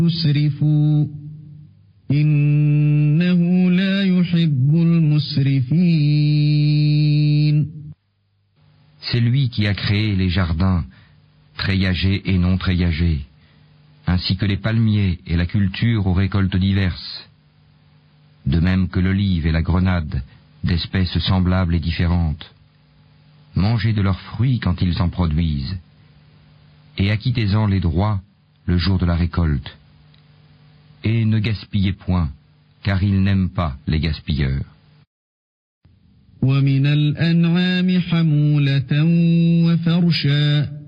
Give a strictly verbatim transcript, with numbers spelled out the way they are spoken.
تسرفوا إنه لا يحب المسرفين. C'est lui qui a créé les jardins, treillagés et non treillagés, ainsi que les palmiers et la culture aux récoltes diverses, de même que l'olive et la grenade, d'espèces semblables et différentes. Mangez de leurs fruits quand ils en produisent, et acquittez-en les droits le jour de la récolte. Et ne gaspillez point, car il n'aime pas les gaspilleurs. ومن الأنعام حمولة وفرشا